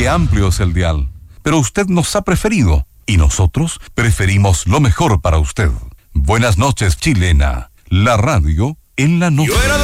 qué amplio es el dial, pero usted nos ha preferido y nosotros preferimos lo mejor para usted. Buenas noches, Chilena. La radio en la noche.